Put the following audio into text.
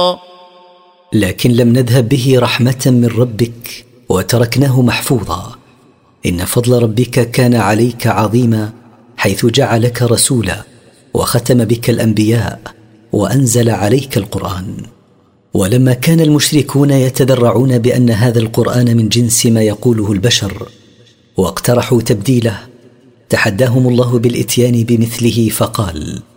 لكن لم نذهب به رحمة من ربك وتركناه محفوظا. إن فضل ربك كان عليك عظيما، حيث جعلك رسولا وختم بك الأنبياء وأنزل عليك القرآن. ولما كان المشركون يتذرعون بأن هذا القرآن من جنس ما يقوله البشر واقترحوا تبديله، تحداهم الله بالإتيان بمثله فقال: